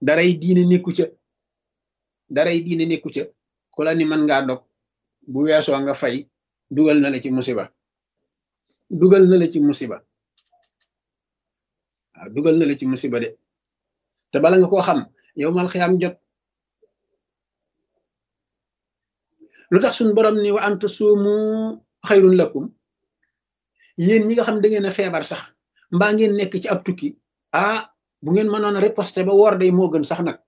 daray diine nekku ca daray diine nekku ca ku la ni mën ngaa dog bu weesoo nga fay dugal na la ci musiba dugal na la ci musiba waaw dugal na la ci musiba de te bala nga koo xam yow mal xiyaam jot lu tax suñ borom ni wa anta suumu xayrun lakum yéen ñi nga xam da ngeen a feebar sax mbaa ngeen nekk ci ab tukki bu ngeen mënoon a riposter ba woor day moo gën sax nag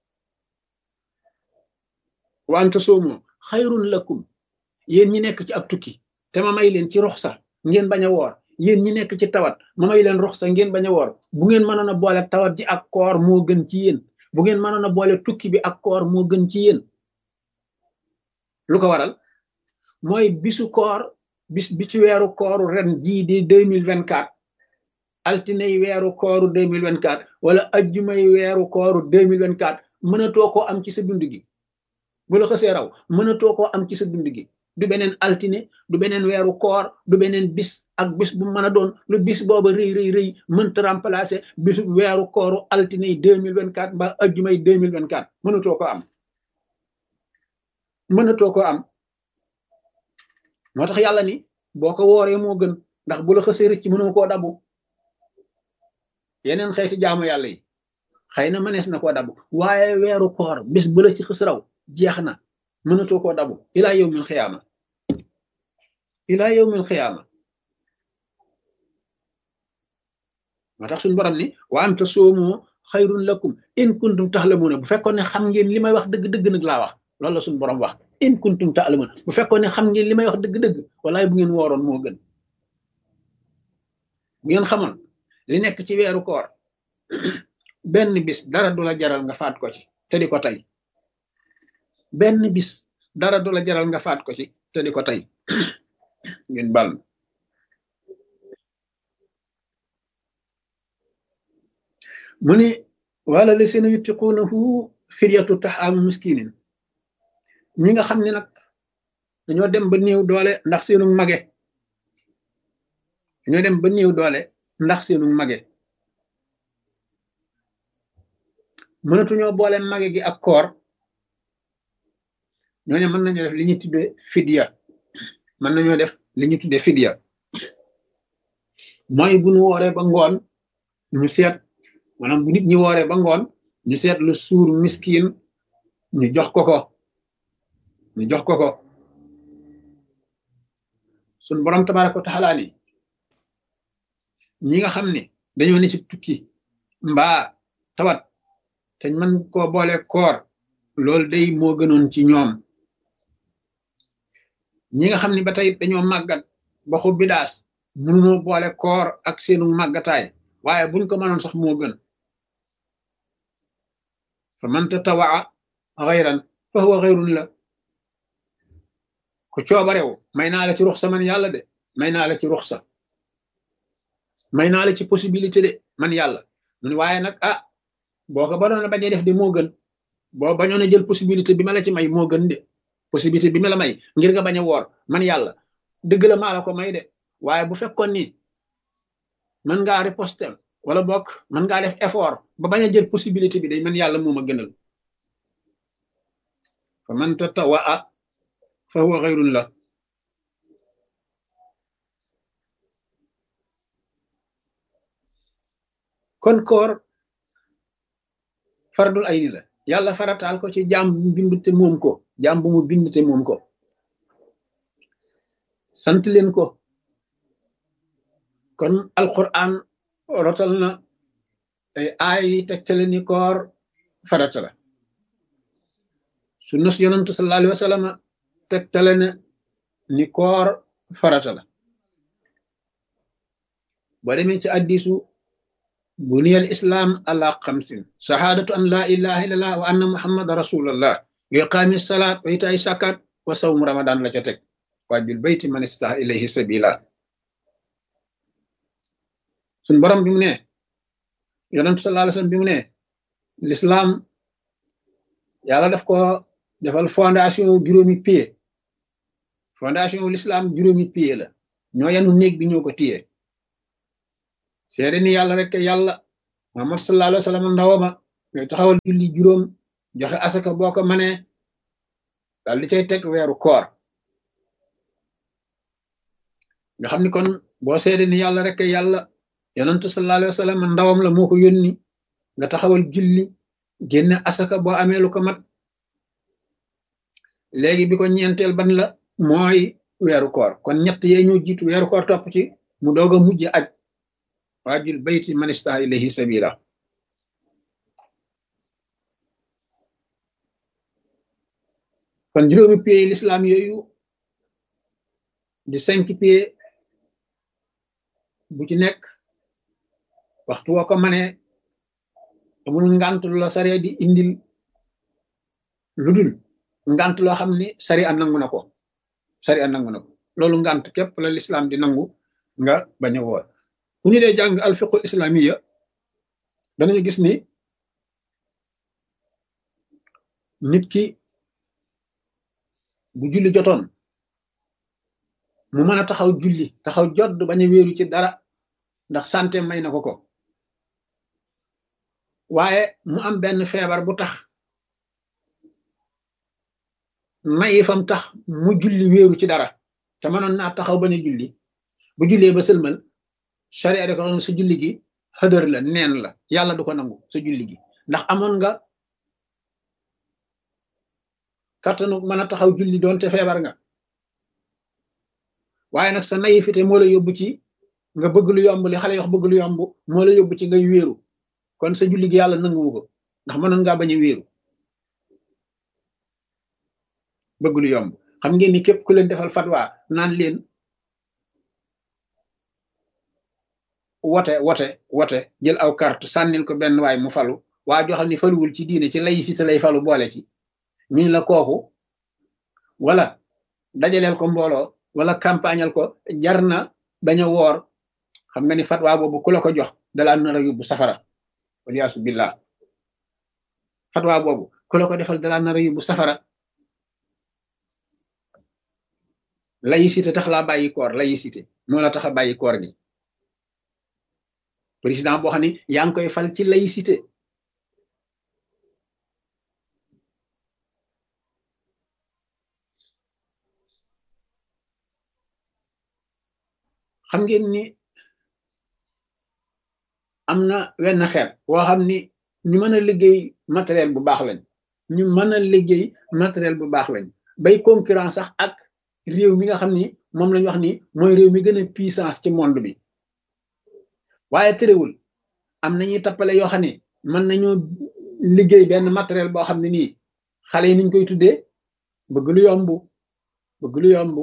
wa anta suumu xayrun lakum yéen ñi nekk ci ab tukki te ma may leen ci ruxsa ngeen bañ a woor yéen ñi nekk ci tawat ma may leen ruxsa ngeen bañ a woor bu ngeen mënoon a boole tawat ji ak koor moo gën ci yéen bu ngeen mënoon a boole tukki bi ak koor moo gën ci yéen lu ko waral mooy bisu koor bis bi ci weeru kooru ren jii di 2024 altinay weeru kooru 2024 wala ajjumay weeru kooru 2024 mënatoo koo am ci sa dund gi bu la xasee raw mënatoo koo am ci sa dund gi du beneen altine du beneen weeru koor du beneen bis ak bis bu mën a doon lu bis booba rëy mënta remplacer bisu weeru kooru altinay 2024 mbaa ajjumay 2024 mënatoo ko am mënatoo ko am moo tax yàlla ni boo ko wooree moo gën ndax bu la xasee rëcc mënoo koo dabu yeneen xeeti jaamu yàlla yi xëy na mënees na koo dabu waaye weeru koor bis bu la ci xës raw jeex na mënatoo koo dabu ilaa yawmil xiyaama ilaa yawmil xiyaama moo tax suñu borom ni wa anta soomu xayrun lakum in kuntum taxlamuuna bu fekkoon ne xam ngeen li may wax dëgg-dëgg nag laa wax loolu la suñu borom wax in kuntum ta'lamun bu fekkoon ne xam ngeen li may wax dëgg-dëgg walaay bu ngeen wooroon moo gën bu ngeen xamoon li nekk ci weeru koor benn bis dara du la jaral nga faat ko ci te di ko tey benn bis dara du la jaral nga faat ko ci te di ko tey ngeen bal mu ni wala la seen yutiquunahu fidyatu taxaamu miskinin ñi nga xam ne nag dañoo dem ba néew doole ndax seenu mage dañoo dem ba néew doole ndax seenu mage mënatuñoo boole mage gi ak koor ñooñu mën nañoo def li ñu tuddee fidya mën nañoo def li ñu tuddee fidya mooy bu ñu wooree ba ngoon ñu seet maanaam bu nit ñi wooree ba ngoon ñu seet lu suur miskin ñu jox ko suñ borom tabaaraka wa taala ni ñi nga xam ne dañoo ne ci tukki mbaa tawat te mën koo boole koor loolu day moo gënoon ci ñoom ñi nga xam ne ba tey dañoo màggat ba xubbi daas mënunoo boole koor ak seenu màggataay waaye buñ ko mënoon sax moo gën fa man tatawaa xayran fa huwa xayrun la ku coobarew may naa la ci ruxsa man yàlla de may naa la ci ruxsa may naa la ci possibilité de man yàlla mun waaye nag boo ko bañoon a bañ a def de moo gën boo bañoon a jël possibilité bi ma la ci may moo gën de possibilité bi ma la may ngir nga bañ a woor man yàlla dëgg la maa la ko may de waaye bu fekkoon ni mën ngaa riposter wala bokk mën ngaa def effort ba bañ a jël possibilité bi day man yàlla moo ma gënal fa man tatawaa fa huwa xayrun la kon koor fardul ayni la yàlla farataal ko ci jaam bu mu bind te moom ko jaam bu mu bind te moom ko sant leen ko kon alquran rotal na ay aay tegtale ni koor farata la sunna si yonantu sallallahu alayhi wa sallam tegtale na ni koor farata la boo demee ci hadiisu buniyal islam ala xamsin shahadatu an la ilaha illallah wa anna muhammad rasulullah wa iqaami salaat wa itaay zakat wa sawmu ramadan la ca teg waajul bayti man istata ilayhi sabila suñ borom bi mu ne yonentu sallallahu alayhi wasallam bi mu ne l'islam yàlla daf ko defal fondation juróomi pied fondation l'islam juróomi pied la ñoo yanu néeg bi ñoo ko téye seede ni yàlla rek yàlla Muhammad sallallahu alayhi wasallam ndawama ngay taxawal julli juróom joxe asaka boo ko mënee daal di cay teg weeru koor nga xam ni kon boo seede ni yàlla rek yàlla yonantu sallallahu alayhi wa sallam ndawam la moo ko yónni nga taxawal julli génne asaka boo amee lu ko mat léegi bi ko ñeenteel ban la mooy weeru koor kon ñett yee ñoo jiitu weeru koor topp ci mu doog a mujj aj waajul bayti man istata ilayhi sabila kon juróomi pieds l'islam yooyu di 5 pieds bu ci nekk waxtu woo ko manee amul ngant lu la sare di indil lu dul ngant loo xam ni sari a nangu na ko loolu ngant képp la l'islam di nangu nga bañ a woor bu ñu dee jàng alfiqul islamiya danañu gis ni nit ki bu julli jotoon mu mën a taxaw julli taxaw jodd bañ a wéeru ci dara ndax santé may na ko waaye mu am benn feebar bu tax mayi fam tax mu julli wéeru ci dara te mënoon naa taxaw bañ a julli bu jullee ba sëlmal charia da ko xam ne sa julli gi xëdër la neen la yàlla du ko nangu sa julli gi ndax amoon nga kattanu mën a taxaw julli doonte feebar nga waaye nag sa naïveté moo la yóbbu ci nga bëgg lu yomb li xale yox bëgg lu yomb moo la yóbbu ci ngay wéeru kon sa julli gi yàlla nanguwu ko ndax mënoon ngaa bañ a wéeru bëgg lu yomb xam ngeen ni képp ku leen defal fatwa naan leen wote jël aw carte sànnil ko benn waay mu falu waa joo xam ne faluwul ci diine ci laïcité lay falu boole ci ñu la kooku wala dajaleel ko mbooloo wala campagnal ko jar na bañ a woor xam nga ni fatwa boobu ku la ko jox dalaa nar a yóbbu safara waliyaasu billah fatwa boobu ku la ko defal dalaa nar a yóbbu safara laïcité tax laa bàyyi koor laïcité moo la tax a bàyyi koor gi président boo xam ne yaa ngi koy fal ci laïcité xam ngeen ni am na wenn xeet woo xam ni ñu mën a liggéey matériel bu baax lañ bay concurrence sax ak réew mi nga xam ni moom lañ wax ni mooy réew mi gën a puissance ci monde bi waaye terewul am nañuy tappale yoo xam ne mën nañoo liggéey benn matériel boo xam ne nii xale yi niñ koy tuddee bëgg lu yomb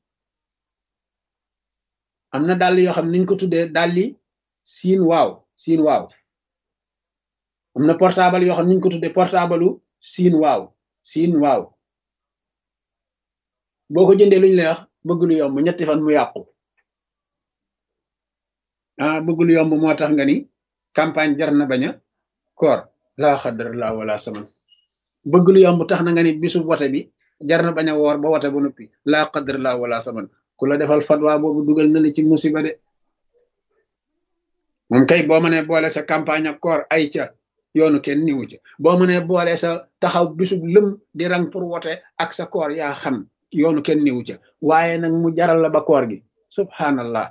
am na dàll yoo xam ne niñ ko tuddee dàlli siin waaw am na portable yoo xam ne niñ ko tuddee portable siin waaw boo ko jëndee luñ lay wax bëgg lu yomb ñetti fan mu yàqu bëgg lu yomb moo tax nga ni campagne jar na bañ a koor laa xadar laa wala saman bëgg lu yomb tax na nga ni bisu wote bi jar na bañ a woor ba wote ba noppi laa xadar laa wala saman ku la defal fatwa boobu dugal na la ci musiba de moom kay boo mënee boole sa campagne ak koor ay ca yoonu kenn niwu ca boo mënee boole sa taxaw bisub lëm di rang pour wote ak sa koor yaa xam yoonu kenn niwu ca waaye nag mu jaral la ba koor gi subhanallah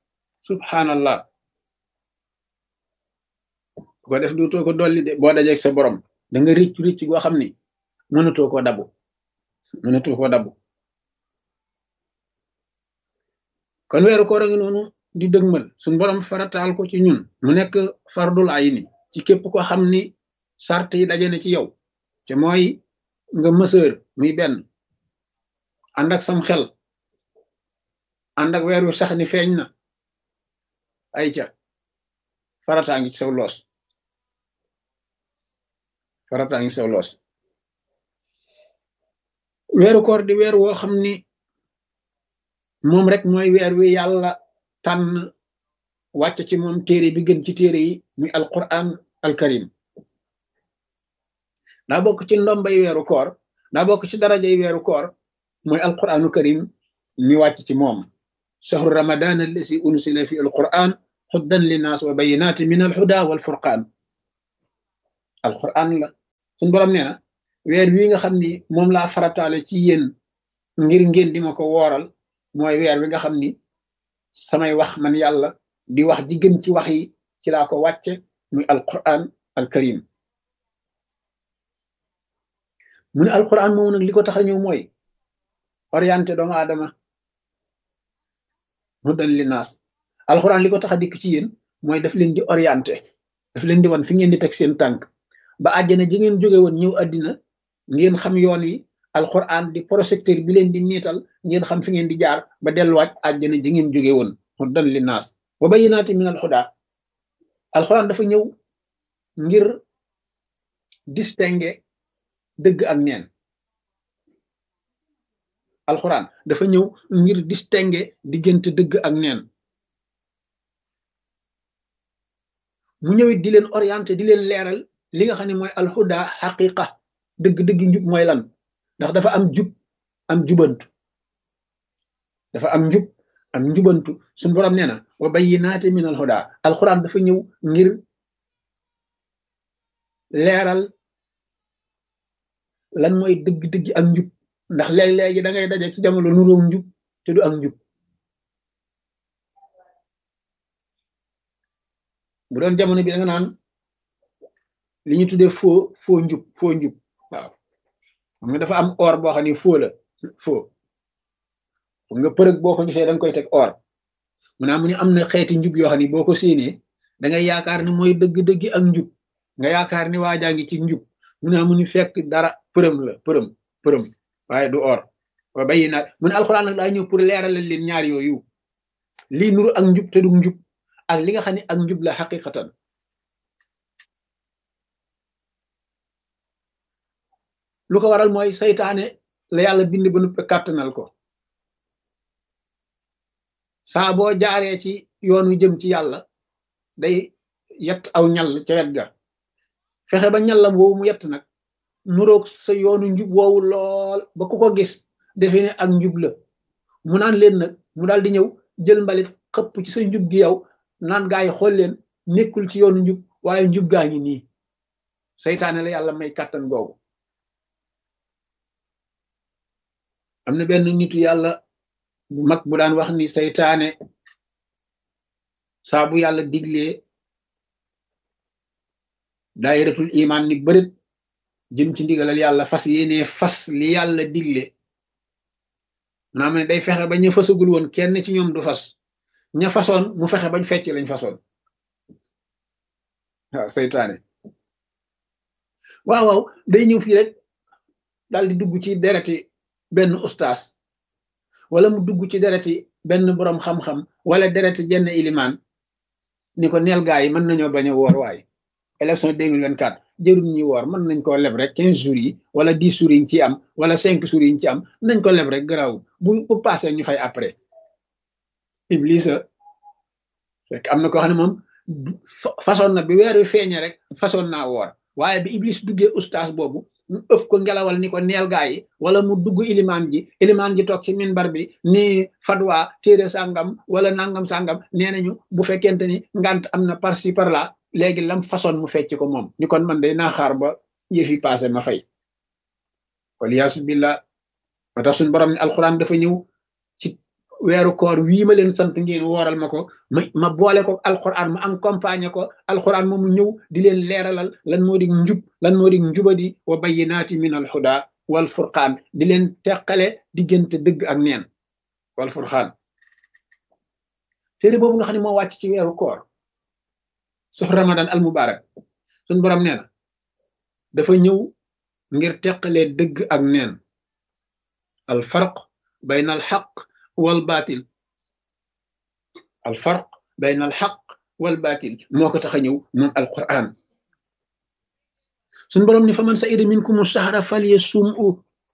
ku ko def duutoo ko dolli de boo dajeeg sa borom da nga ricc goo xam ni mënatoo koo dabu kon weeru koor a ngi noonu di dëgmal suñ borom farataal ko ci ñun mu nekk fardul ayni ci képp ko xam ni sart yi daje na ci yow te mooy nga mësër muy benn ànd ak sam xel ànd ak weer wi sax ni feeñ na ay ca farataa ngi ci saw loos weeru koor di weer woo xam ni moom rek mooy weer wi yàlla tànn wàcc ci moom téere bi gën ci téere yi muy alquran alkarim daa bokk ci ndombay weeru koor daa bokk ci darajay weeru koor mooy alquranu karim mi wàcc ci moom shahru ramadan allasi unsila fi alquran huddan linnaas wa bayinati min alhuda walfurqaan alquran la suñ borom nee na weer wi nga xam ni moom laa farataale ci yéen ngir ngeen di ma ko wooral mooy weer wi nga xam ni samay wax man yàlla di wax ji gën ci wax yi ci laa ko wàcce muy alquran al karim mu ne alquran moom nag li ko tax a ñëw mooy orienté doomu aadama hudan linnaas alquran li ko tax a dikk ci yéen mooy daf leen di orienté daf leen di wan fi ngeen di teg seen tànk ba àjjana ji ngeen jóge woon ñëw àddina ngeen xam yoon yi alquran di projecteur bi leen di niital ngeen xam fi ngeen di jaar ba delluwaat àjjana ji ngeen jóge woon hudan linnaas wa bayyinaati min alhuda alquran dafa ñëw ngir distinguer dëgg ak neen alquran dafa ñëw ngir distinguer diggante dëgg ak neen mu ñëwit di leen orienté di leen leeral li nga xam ne mooy alhuda xaqiqa dëgg-dëgg njub mooy lan ndax dafa am jub am jubantu dafa am njub am njubantu suñu borom nee na wa bayyinaati min alhuda alquran dafa ñëw ngir leeral lan mooy dëgg-dëgg ak njub ndax léeg-léegi da ngay daje ci jamono nuróom njub te du ak njub bu doon jamono bi da nga naan li ñu tuddee faux njub waaw xam nga dafa am or boo xam ne faux la faux xam nga përëg boo ko gisee da nga koy teg or mu ne am na xeeti njub yoo xam ne boo ko séenee da ngay yaakaar ni mooy dëgg-dëgg ak njub nga yaakaar ni waajaa ngi ci njub mu ne amuñu fekk dara përëm la përëm waaye du or wa bayyinaat mu ne alxuraan nag daa ñëw pour leeral leen ñaar yooyu lii nuru ak njub te du njub ak li nga xam ne ak njub la xaqiqatan lu ko waral mooy saytaane la yàlla bind ba nuppe kàttanal ko saa boo jaaree ci yoon wi jëm ci yàlla day yett aw ñal ca wet ga fexe ba ñallam woowu mu yett nag nuroog sa yoonu njub woowu lool ba ku ko gis defe ne ak njub la mu naan leen nag mu daal di ñëw jël mbalit xëpp ci sa njub gi yow naan gaa yi xool leen nekkul ci yoonu njub waaye njub gaa ngi nii saytaane la yàlla may kàttan googu am na benn nitu yàlla bu mag bu daan wax ni saytaane saa bu yàlla diglee daayiratul iman ni bërit jëm ci ndigalal yàlla fas yéene fas li yàlla digle maanaam ne day fexe ba ñu fasagul woon kenn ci ñoom du fas ña fasoon mu fexe bañ fecc lañ fasoon waaw saytaane waaw day ñëw fii rek daal di dugg ci dereti benn ustaas wala mu dugg ci dereti benn boroom xam-xam wala dereti jenn ilimaan ni ko neel gaa yi mën nañoo bañ a woor waaye élection 2024 jërul ñi woor mën nañ koo leb rek 15 jours yi wala 10 jours yi ñu ci am wala 5 jours yi ñu ci am nañ ko leb rek garaaw bu passé ñu fay après Iblis fekk am na koo xam ne moom façon na bi weer wi feeñe rek façon naa woor waaye bi Iblis duggee ustaas boobu mu ëf ko ngelawal ni ko neel gaa yi wala mu dugg ilimaan ji toog ci minbar bi ni fatwa téere sàngam wala nangam sàngam nee nañu bu fekkente ni ngant am na par ci par là léegi lam façon mu fecc ko moom ni kon man day naa xaar ba yëfi passé ma fay waliyaasu billah ba tax suñu borom ne alxuraan dafa ñëw ci weeru koor wii ma leen sant ngeen wooral ma ko ma boole ko alxuraan ma accompagné ko alxuraan moomu ñëw di leen leeralal lan moo di njub lan moo di njubadi wa bayyinaati min alhuda wal furqaan di leen teqale diggante dëgg ak neen wal furqaan téere boobu nga xam ne moo wàcc ci weeru koor suxu ramadan al mubarak suñ borom nee na dafa ñëw ngir teqalee dëgg ak neen al farq bayna al xaq wal baatil al farq bayna al xaq wal baatil moo ko tax a ñëw moom al quran suñ borom ni fa man sa'ida minkum shahra falyasumhu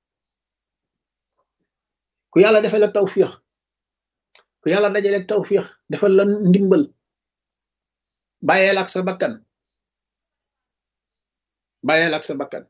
ku yàlla defal la tawfiix ku yàlla dajale tawfiix defal la ndimbal bàyyeel ak sa bakkan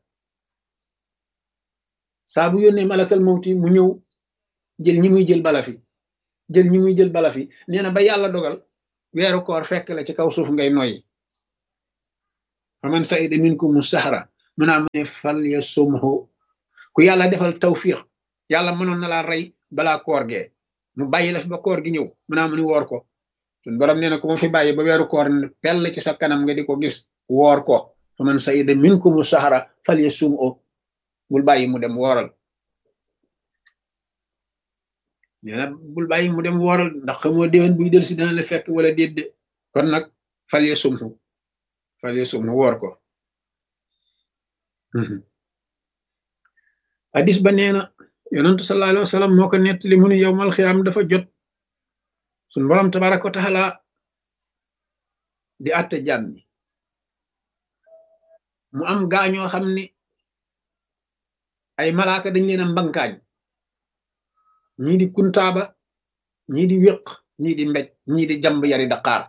saa bu yónnee malakal mawti mu ñëw jël ñi muy jël bala fi nee na ba yàlla dogal weeru koor fekk la ci kaw suuf ngay noyyi faman saida minkum sahra mu naa mu ne fal yasumhu ku yàlla defal tawfiq yàlla mënoon na laa rey balaa koor gee mu bàyyi la fi ba koor gi ñëw mu naa mu ni woor ko suñ borom nee na ku ma fi bàyyi ba weeru koor ne pell ci sa kanam nga di ko gis woor ko faman saida minkum sahra fal yasumhu bul bàyyi mu dem wooral nee na bul bàyyi mu dem wooral ndax xamoo déwén buy del si dana la fekk wala déedde kon nag fal yasumhu woor ko hadis ba nee na yonentu sallallahu alayhi wa sallam moo ko nettali mu ni yowmal xiyaam dafa jot suñ borom tabaraka wa taala di àtte jaam ñi mu am gaañoo xam ni ay malaaka dañ leen a mbankaañ ñii di kuntaaba ñii di wéq ñii di mbéj ñii di jamb yari daqaar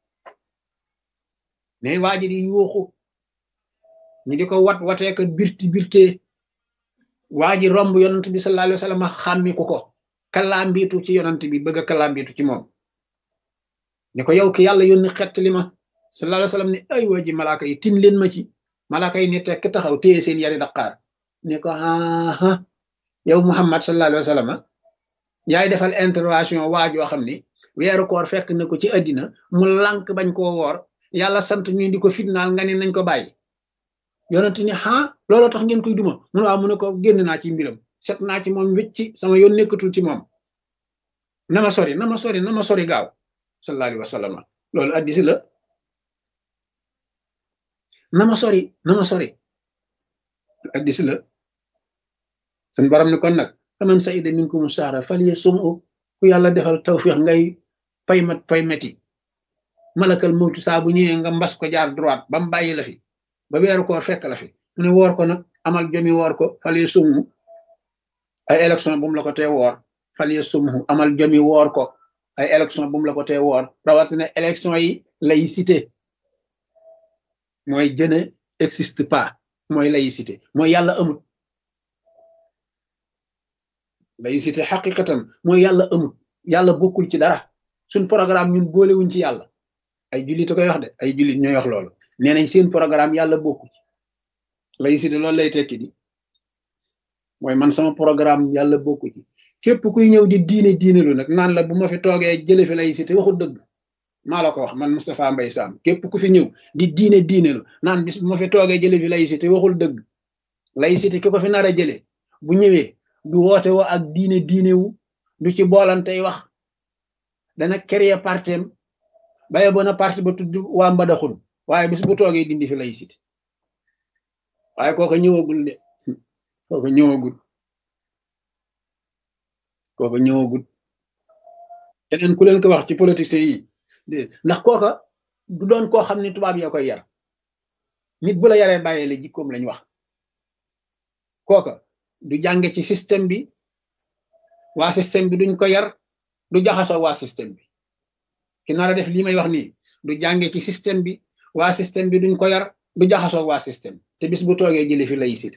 mais waa ji di yuuxu ñi di ko watee ko birtee waa ji romb yonent bi sallallahu alayhi wa sallam xàmmiku ko kalaambiitu ci yonent bi bëgg a kalaambiitu ci moom ni ko yow ki yàlla yónni xett li ma sallallahu alayhi wa sallam ni ay waa ji malaaka yi tin leen ma ci malaaka yi ne tekk taxaw téye seen yari daqaar ne ko aa yow Muhammad sallallahu alayhi wa sallam yaay defal intervention waajoo xam ni weeru koor fekk na ko ci àddina mu lànk bañ koo woor yàlla sant ñu di ko fitnaal nga ne nañ ko bàyyi yonent ni looloo tax ngeen koy duma mun waaw mu ne ko génn naa ci mbiram set naa ci moom wécci sama yoon nekkatul ci moom na ma sori gaaw sallallahu alayhi wa sallam loolu addisi la na ma sori addisi la sun borom ni kon nag faman saida minkum sahra falyasumhu ku yàlla defal tawfiq ngay pay meti malakal mawtu saa bu ñëwee nga mbas ko jaar droite ba mu bàyyi la fi ba weeru koor fekk la fi mu ne woor ko nag amal jomi woor ko falyasumhu ay élection bu mu la ko tee woor falyasumhu amal jomi woor ko ay élection bu mu la ko tee woor rawatina élection yi laïcité mooy je ne existe pas mooy laïcité mooy yàlla amut laïcité xaqiqatan mooy yàlla amut yàlla bokkul ci dara suñ programme ñun boolewuñ ci yàlla ay jullit a koy wax de ay jullit ñooy wax loolu nee nañ seen programme yàlla bokku ci laïcité loolu lay tekki di mooy man sama programme yàlla bokku ci képp kuy ñëw di diine lu nag naan la bu ma fi toogee jële fi laïcité waxul dëgg maa la ko wax man Moustapha Mbaye Sam képp ku fi ñëw di diine lu naan bis bu ma fi toogee jële fi laïcité waxul dëgg laïcité ki ko fi nar a jële bu ñëwee du woote woo ak diine wu du ci boolantey wax dana créer partem baye bona parti ba tudd waa Mbadaxun waaye bis bu toogee dindi fi laïcité waaye kooka ñëwagul de kooka ñëwagul keneen ku leen ko wax ci politiciens yi ndax kooka du doon koo xam ne tubaab yaa koy yar nit bu la yaree bàyyee la jikkoom lañ wax kooka du jànge ci système bi waa système bi duñ ko yar du jaxasoo waa système bi ki nar a def lii may wax nii du jànge ci système bi waa système bi duñ ko yar du jaxasoo waa système te bis bu toogee jële fi laïcité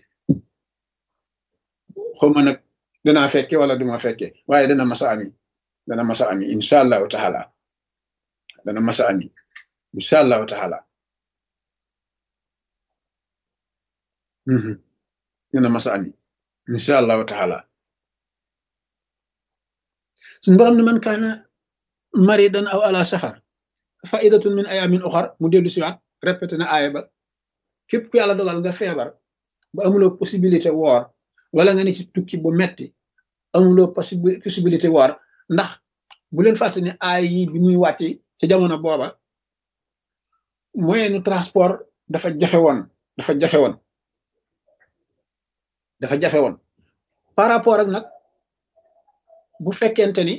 xawma nag danaa fekke wala duma fekke waaye dana masa ami insha allahu taala dana masa ami insha allahu taala dana masa ami insha allahu taala suñu borom ne man kaana maridan aw ala safar faidatun min ayamin uxar mu dellu siwaat répété na aaya ba képp ku yàlla dogal nga feebar ba amuloo possibilité woor wala nga ne ci tukki bu metti amuloo possibilité woor ndax bu leen fàtte ne aaya yi bi muy wàcc ci jamono booba moyenu transport dafa jafe woon par rapport ak nag bu fekkente ni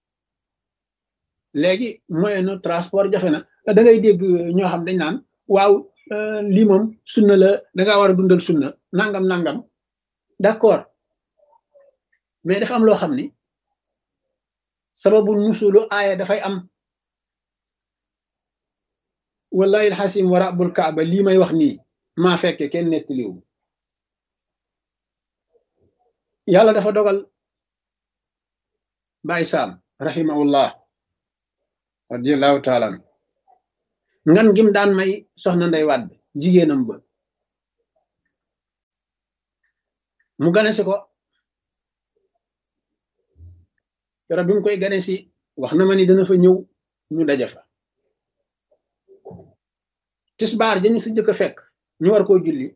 léegi moyenu transport jafe na da ngay dégg ñoo xam dañ naan waaw lii moom sunna la dangaa war a dundal sunna nangam d'accord mais dafa am loo xam ni sababu nusulu aaya dafay am wallahi alxasim wa rabbul kaaba lii may wax nii maa fekke kenn nettaliwu yàlla dafa dogal Baay Saam rahimahullah radiyallahu taala ngan gim daan may soxna Ndey Wàdd jigéenam ba mu gane si ko keroog bi mu koy gane si wax na ma ni dana fa ñëw ñu daje fa tisbaar dañu si jëkk a fekk ñu war koo julli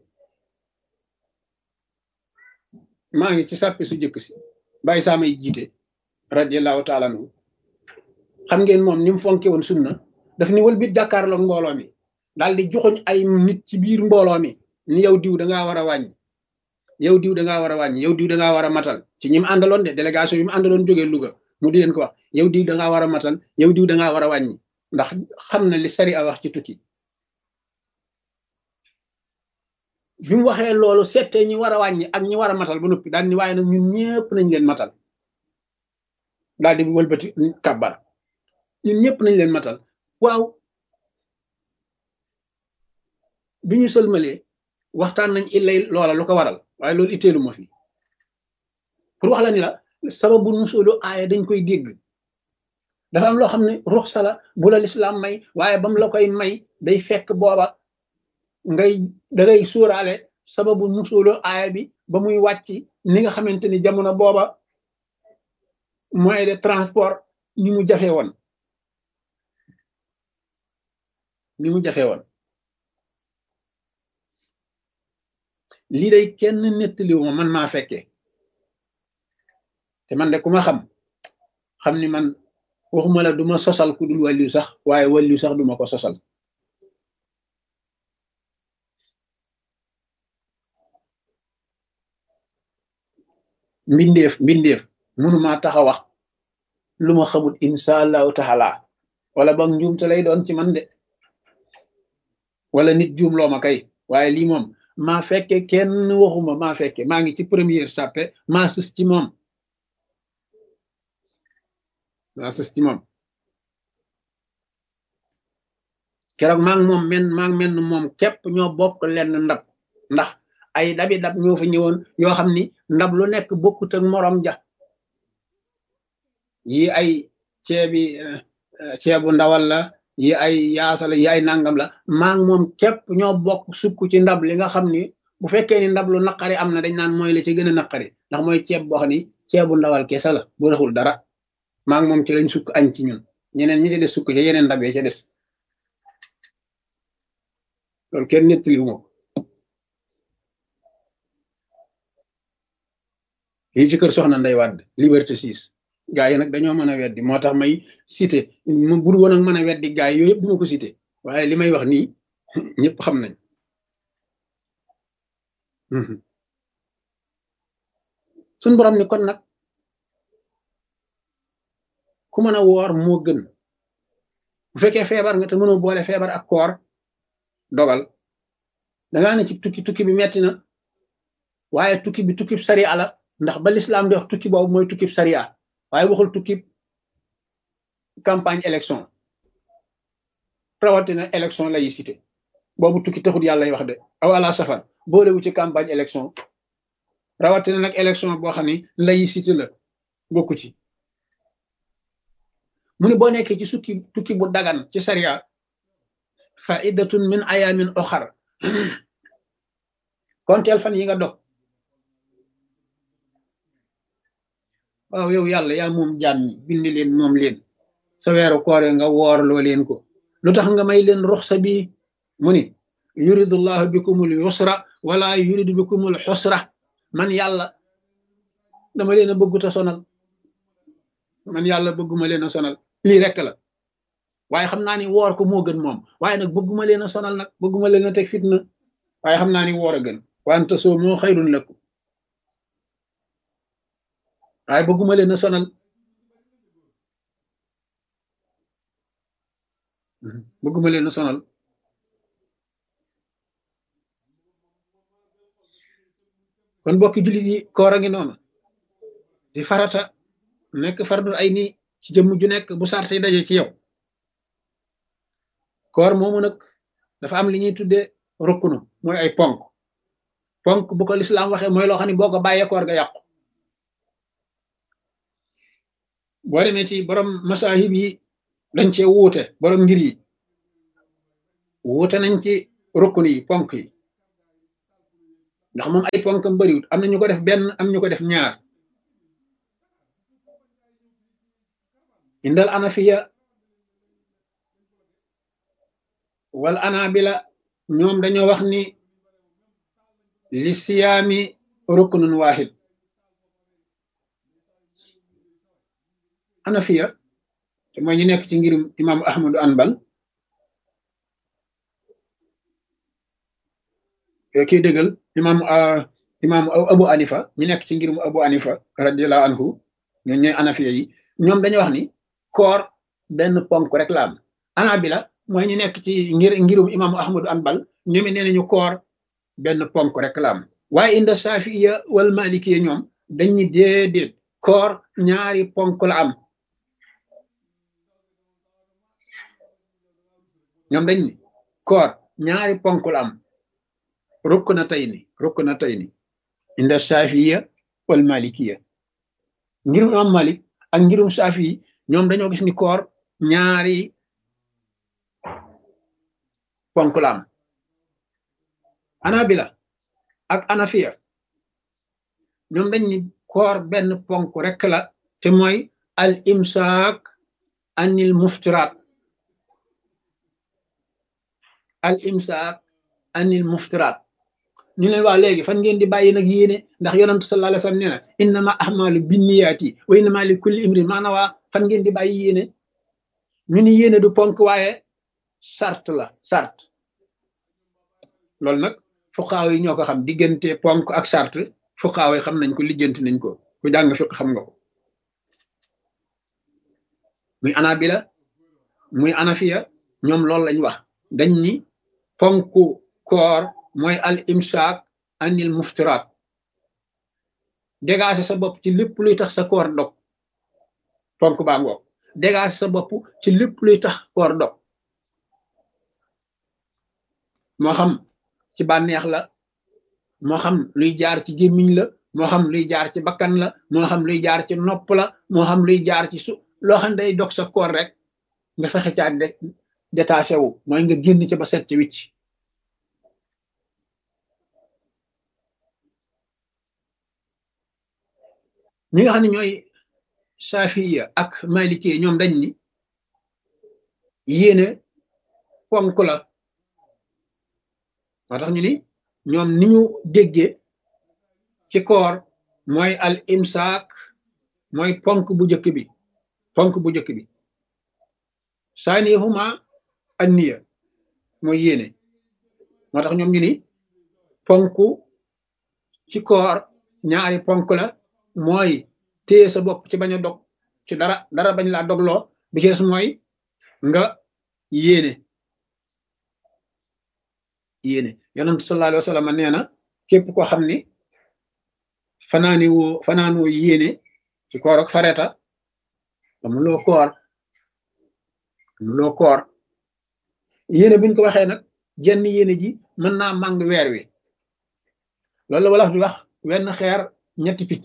maa ngi ci sàppi su jëkk si bàyyi saa may jiite radiallahu taala anhu xam ngeen moom ni mu fonke woon sunna daf ni wël bit jàkkaarloog mbooloo mi daal di joxoñ ay nit ci biir mbooloo mi ni yow diw dangaa war a wàññi yow diw dangaa war a wàññi yow diw dangaa war a matal ci ñi mu àndaloon de délégation yi mu àndaloon jógee Louga mu di leen ko wax yow diw dangaa war a matal yow diw dangaa war a wàññi ndax xam na li sari a wax ci tukki bi mu waxee loolu settee ñi war a wàññi ak ñi war a matal ba noppi daal ni waaye nag ñun ñëpp nañ leen matal daal di wëlbati kàbbar ñun ñëpp nañ leen matal waaw bi ñu sëlmalee waxtaan nañ illay loola lu ko waral waaye loolu itteelu ma fi pour wax la ni la sababu nusulu aaya dañ koy dégg dafa am loo xam ne ruxsa la bu la lislaam may waaye bam la koy may day fekk booba dangay suuraale sababu nusulu aaya bi ba muy wàcc ni nga xamante ni jamono booba moyen de transport ni mu jafe woon lii day kenn nettaliwu ma man maa fekkee te man de ku ma xam ni man waxuma la duma sosal ku dul wàlliw sax waaye wàlliw sax duma ko sosal mbindeef mënumaa taxa wax lu ma xamut insha allahu taala wala ba njuumte lay doon ci man de wala nit juum loo ma kay waaye lii moom maa fekke kenn waxuma maa fekke maa ngi ci première sàppe maa sës ci moom keroog maa ngi moom képp ñoo bokk lenn ndab ndax ay dabi dab ñoo fa ñëwoon yoo xam ni ndab lu nekk bokkut ak morom ja yi ay ceebu ndawal la yi ay yaasa la yi ay nangam la maa ngi moom képp ñoo bokk sukk ci ndab li nga xam ni bu fekkee ni ndab lu naqari am na dañ naan mooy la ci gën a naqari ndax mooy ceeb boo xam ni ceebu ndawal kese la bu raxul dara maa ngi moom ci lañ sukk añ ci ñun ñeneen ñi ci des sukk ci yeneen ndab yi ca des loolu kenn nettaliwu ma lii ci kër soxna Ndey Wàdd Liberté 6 gaa yi nag dañoo mën a weddi moo tax may cité mu bur woon ak mën a weddi gaa yi yooyu yëpp duma ko cité waaye li may wax nii ñëpp xam nañ suñ borom ni kon nag ku mën a woor moo gën bu fekkee feebar nga te mënoo boole feebar ak koor dogal dangaa ne ci tukki bi metti na waaye tukki bi tukkib sariya la ndax ba lislaam di wax tukki boobu mooy tukkib sariya waaye waxul tukkib campagne élection rawatina élection laïcité boobu tukki taxut yàlla lay wax de aw ala safar boolewu ci campagne élection rawatina nag élection boo xam ne laïcité la bokku ci mu ne boo nekkee ci tukki bu dagan ci sariya faidatun min ayamin oxar konteel fan yi nga dog waaw yow yàlla yaa moom jaam ñi bind leen moom leen sa weeru koore nga woorloo leen ko lu tax nga may leen ruxsa bi mu ni yuridullahu bikumul yusra wala yuridu bikumul xusra man yàlla dama leen a bëggut a sonal man yàlla bëgguma leen a sonal lii rekk la waaye xam naa ni woor ko moo gën moom waaye nag bëgguma leen a sonal nag bëgguma leen a teg fitna waaye xam naa ni woor a gën wante soo moo xayrun lakum waaye bëgguma leen a sonal bëgguma leen a sonal kon bokki jullit yi koor a ngi noonu di farata nekk fardul ay nii ci jëmm ju nekk bu sarte daje ci yow koor moomu nag dafa am li ñuy tuddee rukkunu mooy ay ponk bu ko lislaam waxee mooy loo xam ne boo ko bàyyee koor ga yàqu boo demee ci borom masahib yi dañ cee wuute borom ngir yi wuute nañ ci rukun yi ponk yi ndax moom ay ponkam bariwut am na ñu ko def benn am ñu ko def ñaar indal anafiya wal anabila ñoom dañoo wax ni li siyaami rukunun waahid anafiya te mooy ñu nekk ci ngirum imaamu ahmadu anbal kii dëggal imaamu abu anifa ñu nekk ci ngirum abu anifa radiallahu anhu ñoom ñooy anafiya yi ñoom dañoo wax ni koor benn ponk rek la am anabila mooy ñu nekk ci ngirum imaamu ahmadu anbal ñoom it nee nañu koor benn ponk rek la am waaye inda safiya wal malikiya ñoom dañ ni déedéet koor ñaari ponk la am ñoom dañ ni koor ñaari ponk la am ruknatayni inda safiya wal malikiya ngirum imam malik ak ngirum safi ñoom dañoo gis ni koor ñaari ponk la am anabila ak anafiya ñoom dañ ni koor benn ponk rek la te mooy al imsaak anil muftiraat al imsaak anil muftiraat ñu leen wax léegi fan ngeen di bàyyi nag yéene ndax yonantu sallallahu alayhi wasallam nee na innama ahmalu binniyaati wa innama li kulli imrin maanaam waa fan ngeen di bàyyi yéene ñu ni yéene du ponk waaye sart la sart loolu nag fuqaaw yi ñoo ko xam diggante ponk ak sart fuqaaw yi xam nañ ko lijjanti nañ ko ku jàng fiq xam nga ko muy anabila muy anafiya ñoom loolu lañ wax dañ ni ponku koor mooy al imsaak anil muftiraat dégager sa bopp ci lépp luy tax sa koor dog ponk baa ngoog dégager sa bopp ci lépp luy tax koor dog moo xam ci bànneex la moo xam luy jaar ci gémmiñ la moo xam luy jaar ci bakkan la moo xam luy jaar ci nopp la moo xam luy jaar ci loo xam day dog sa koor rek nga fexe caa détaché wu mooy nga génn ci ba set ci wicc ñi nga xam ne ñooy safiya ak maliki ñoom dañ ni yéene ponk la moo tax ñu ni ñoom ni ñu déggee ci koor mooy al imsaak mooy ponk bu njëkk bi saanihuma an niya mooy yéene moo tax ñoom ñu ni ponk ci koor ñaari ponk la mooy téye sa bopp ci bañ a dog ci dara bañ laa dogloo bi ci des mooy nga yéene yonent sallallahu alayhi wa sallam nee na képp koo xam ni fanaanoo yéene ci koor ak fareta amuloo koor yéene buñ ko waxee nag jenn yéene ji mën naa màng weer wi loolu la wala di wax wenn xeer ñetti picc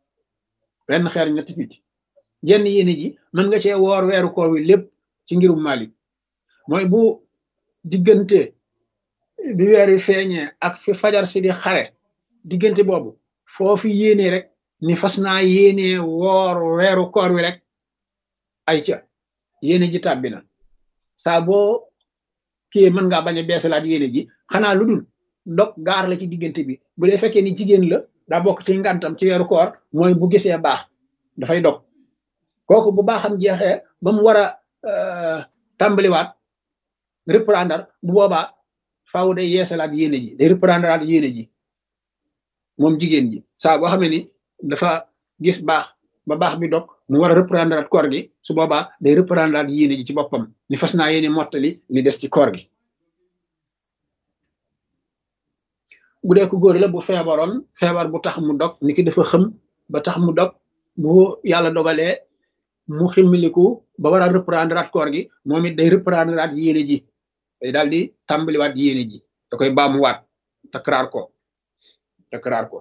jenn yéene ji mën nga cee woor weeru koor wi lépp ci ngirum Malik mooy bu diggante bi weer wi feeñee ak fi fajar si di xare diggante boobu foofu yéene rek ni fas naa yéene woor weeru koor wi rek ay ca yéene ji tàbbi na saa boo kii mën ngaa bañ a beesalaat yéene ji xanaa lu dul dog gaar la ci diggante bi bu dee fekkee ni jigéen la daa bokk ci ngantam ci weeru koor mooy bu gisee baax dafay dog kooku bu baaxam jeexee ba mu war a tàmbaliwaat reprendre bu boobaa faaw day yeesalaat yéene ji day reprendre aat yéene ji moom jigéen ji saa boo xamee ni dafa gis baax ba baax bi dog mu war a reprendre aat koor gi su boobaa day reprendre aat yéene ji ci boppam ni fas naa yéene mottali li des ci koor gi bu dee ko góor la bu feebaroon feebar bu tax mu dog ni ki dafa xëm ba tax mu dog bu yàlla dogalee mu ximmiliku ba war a reprendre at koor gi moom it day reprendre at yéene ji day daal di tàmbaliwaat yéene ji da koy baamuwaat takraar ko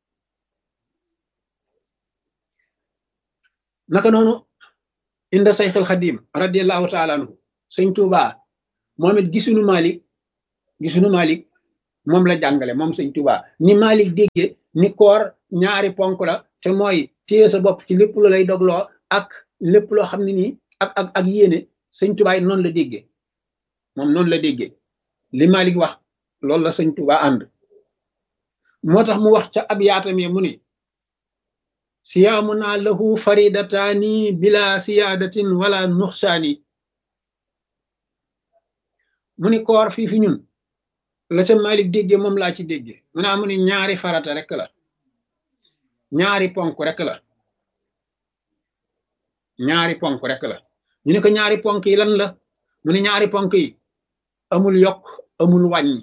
naka noonu inda sayxil xadim radiallahu taala anhu sëñ Tuubaa moom it gisuñu Malik gisuñu Malik moom la jàngale moom sëñ Tuubaa ni Malik déggee ni koor ñaari ponk la te mooy téye sa bopp ci lépp lu lay dogloo ak lépp loo xam ne nii ak yéene sëñ Tuubaa yi noonu la déggee moom noonu la déggee li Malik wax loolu la sëñ Tuubaa ànd moo tax mu wax ca ab yaatam ye mu ni siyaamuna lahu faridataani bila siyaadatin wala nuxsaani mu ni koor fii fi ñun la ca Malik déggee moom laa ci déggee mu naa mu ni ñaari farata rek la ñaari ponk rek la ñaari ponk rek la ñu ne ko ñaari ponk yi lan la mu ni ñaari ponk yi amul yokk amul wàññi